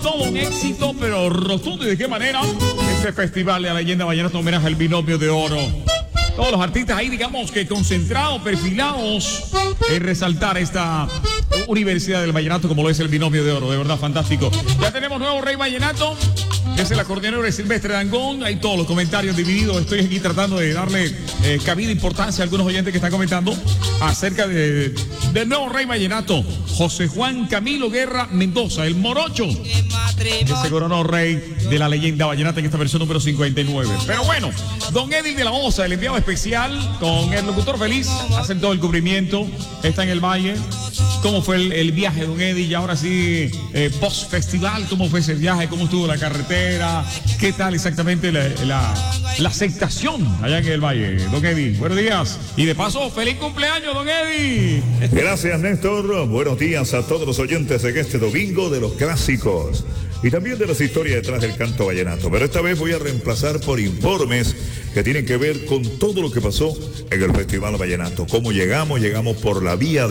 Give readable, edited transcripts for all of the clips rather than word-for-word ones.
Todo un éxito, pero rotundo. ¿Y de qué manera? Este festival de la leyenda vallenata homenaje al binomio de oro. Todos los artistas ahí, digamos que concentrados, perfilados en resaltar esta Universidad del Vallenato como lo es el binomio de oro. De verdad, fantástico. Ya tenemos nuevo rey vallenato, que es el acordeonero de Silvestre Dangond. Hay todos los comentarios divididos. Estoy aquí tratando de darle cabida, importancia a algunos oyentes que están comentando acerca del nuevo rey vallenato, José Juan Camilo Guerra Mendoza, el morocho, que se coronó rey de la leyenda vallenata en esta versión número 59. Pero bueno, don Eddie de la Osa, el enviado especial, con el locutor feliz, hacen todo el cubrimiento, está en el valle. ¿Cómo fue el viaje, don Eddie? Y ahora sí, post-festival, ¿cómo fue ese viaje? ¿Cómo estuvo la carretera? ¿Qué tal exactamente la aceptación allá en el valle? Don Eddie, buenos días. Y de paso, feliz cumpleaños, don Eddie. Gracias, Néstor. Buenos días a todos los oyentes en este domingo de los clásicos y también de las historias detrás del canto vallenato. Pero esta vez voy a reemplazar por informes que tienen que ver con todo lo que pasó en el Festival Vallenato. ¿Cómo llegamos? Llegamos por la vía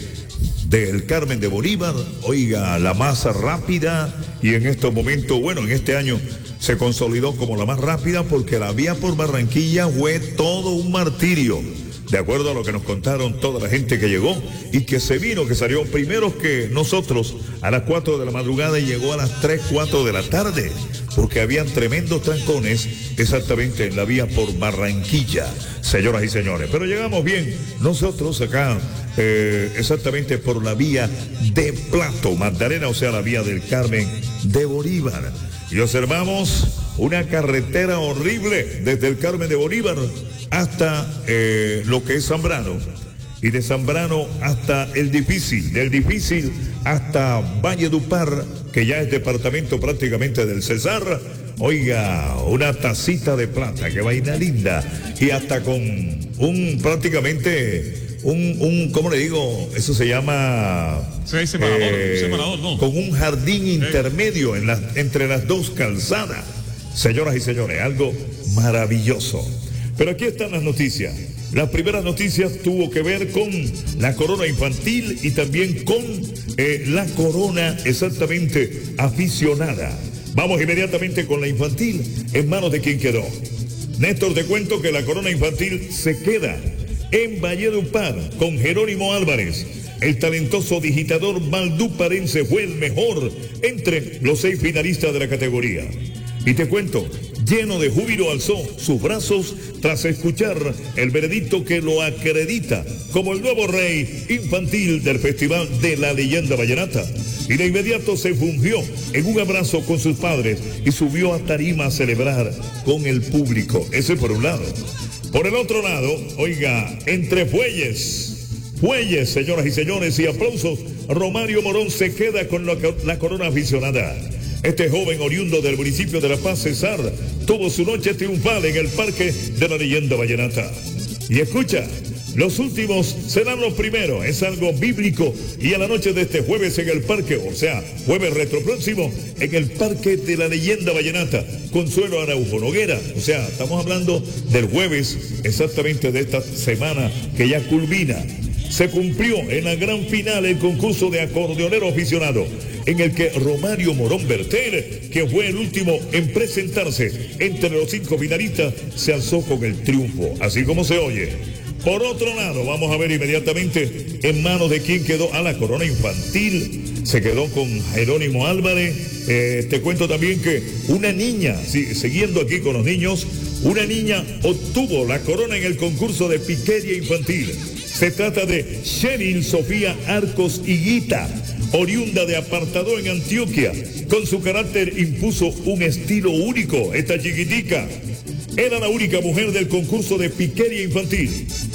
del Carmen de Bolívar, oiga, la más rápida, y en estos momentos, bueno, en este año se consolidó como la más rápida porque la vía por Barranquilla fue todo un martirio, de acuerdo a lo que nos contaron toda la gente que llegó y que se vino, que salió primero que nosotros a las 4 de la madrugada y llegó a las 3, 4 de la tarde, porque habían tremendos trancones exactamente en la vía por Barranquilla, señoras y señores. Pero llegamos bien nosotros acá, exactamente por la vía de Plato Magdalena, o sea, la vía del Carmen de Bolívar. Y observamos una carretera horrible desde el Carmen de Bolívar hasta lo que es Zambrano, y de Zambrano hasta el Difícil, del Difícil hasta Valledupar, que ya es departamento prácticamente del Cesar. Oiga, una tacita de plata, qué vaina linda, y hasta con prácticamente ¿cómo le digo? Eso se llama separador, ¿no? Con un jardín intermedio entre las dos calzadas. Señoras y señores, algo maravilloso. Pero aquí están las noticias. Las primeras noticias tuvo que ver con la corona infantil y también con la corona exactamente aficionada. Vamos inmediatamente con la infantil, en manos de quien quedó. Néstor, te cuento que la corona infantil se queda en Valledupar con Jerónimo Álvarez. El talentoso digitador valduparense fue el mejor entre los 6 finalistas de la categoría. Y te cuento, lleno de júbilo alzó sus brazos tras escuchar el veredicto que lo acredita como el nuevo rey infantil del Festival de la Leyenda Vallenata. Y de inmediato se fungió en un abrazo con sus padres y subió a tarima a celebrar con el público. Ese por un lado. Por el otro lado, oiga, entre fuelles, señoras y señores, y aplausos, Romario Morón se queda con la corona aficionada. Este joven oriundo del municipio de La Paz, Cesar, tuvo su noche triunfal en el Parque de la Leyenda Vallenata. Y escucha, los últimos serán los primeros, es algo bíblico, y a la noche de este jueves en el parque, o sea, jueves retropróximo, en el Parque de la Leyenda Vallenata, Consuelo Araujo Noguera, o sea, estamos hablando del jueves exactamente de esta semana que ya culmina. Se cumplió en la gran final el concurso de acordeonero aficionado, en el que Romario Morón Bertel, que fue el último en presentarse entre los 5 finalistas, se alzó con el triunfo, así como se oye. Por otro lado, vamos a ver inmediatamente en manos de quien quedó a la corona infantil. Se quedó con Jerónimo Álvarez. Te cuento también que una niña, siguiendo aquí con los niños, una niña obtuvo la corona en el concurso de piquería infantil. Se trata de Sheryl Sofía Arcos Higuita, oriunda de Apartadó en Antioquia. Con su carácter impuso un estilo único. Esta chiquitica era la única mujer del concurso de piquería infantil.